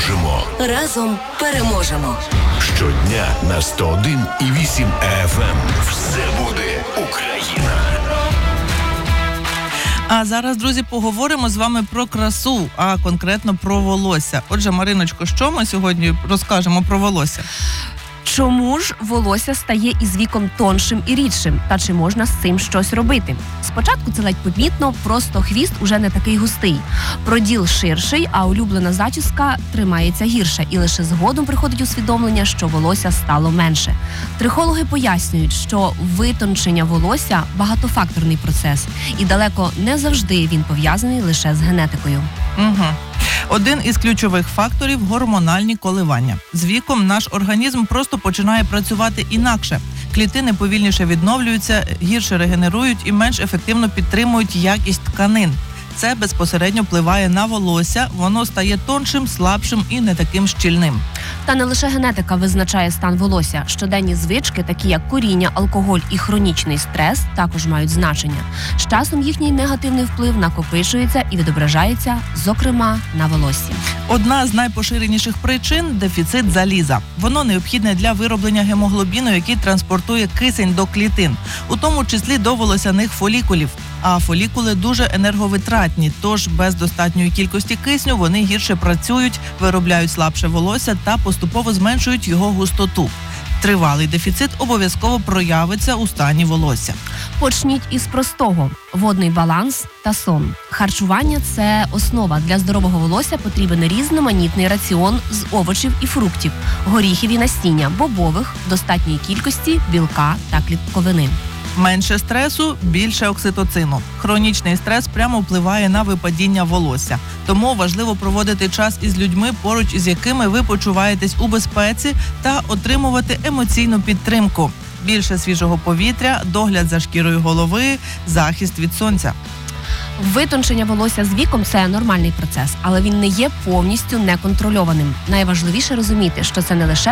допоможемо. Разом переможемо. Щодня на 101,8 FM. Все буде Україна. А зараз, друзі, поговоримо з вами про красу, а конкретно про волосся. Отже, Мариночко, що ми сьогодні розкажемо про волосся? Чому ж волосся стає із віком тоншим і рідшим? Та чи можна з цим щось робити? Спочатку це ледь помітно, просто хвіст уже не такий густий. Проділ ширший, а улюблена зачіска тримається гірше. І лише згодом приходить усвідомлення, що волосся стало менше. Трихологи пояснюють, що витончення волосся – багатофакторний процес. І далеко не завжди він пов'язаний лише з генетикою. Угу. Один із ключових факторів – гормональні коливання. З віком наш організм просто починає працювати інакше. Клітини повільніше відновлюються, гірше регенерують і менш ефективно підтримують якість тканин. Це безпосередньо впливає на волосся, воно стає тоншим, слабшим і не таким щільним. Та не лише генетика визначає стан волосся. Щоденні звички, такі як куріння, алкоголь і хронічний стрес, також мають значення. З часом їхній негативний вплив накопичується і відображається, зокрема, на волоссі. Одна з найпоширеніших причин – дефіцит заліза. Воно необхідне для вироблення гемоглобіну, який транспортує кисень до клітин, у тому числі до волосяних фолікулів. А фолікули дуже енерговитратні, тож без достатньої кількості кисню вони гірше працюють, виробляють слабше волосся та поступово зменшують його густоту. Тривалий дефіцит обов'язково проявиться у стані волосся. Почніть із простого – водний баланс та сон. Харчування – це основа. Для здорового волосся потрібен різноманітний раціон з овочів і фруктів, горіхів і насіння, бобових, достатньої кількості білка та клітковини. Менше стресу – більше окситоцину. Хронічний стрес прямо впливає на випадіння волосся. Тому важливо проводити час із людьми, поруч із якими ви почуваєтесь у безпеці, та отримувати емоційну підтримку. Більше свіжого повітря, догляд за шкірою голови, захист від сонця. Витончення волосся з віком – це нормальний процес, але він не є повністю неконтрольованим. Найважливіше розуміти, що це не лише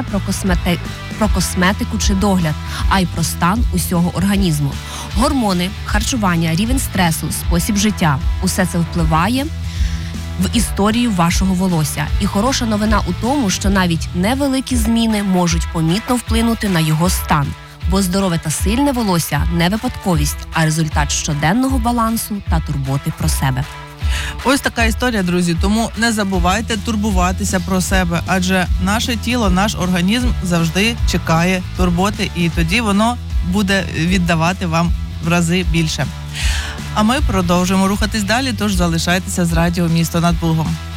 про косметику чи догляд, а й про стан усього організму. Гормони, харчування, рівень стресу, спосіб життя – усе це впливає в історію вашого волосся. І хороша новина у тому, що навіть невеликі зміни можуть помітно вплинути на його стан. Бо здорове та сильне волосся – не випадковість, а результат щоденного балансу та турботи про себе. Ось така історія, друзі. Тому не забувайте турбуватися про себе, адже наше тіло, наш організм завжди чекає турботи, і тоді воно буде віддавати вам в рази більше. А ми продовжуємо рухатись далі, тож залишайтеся з радіо «Місто над Бугом».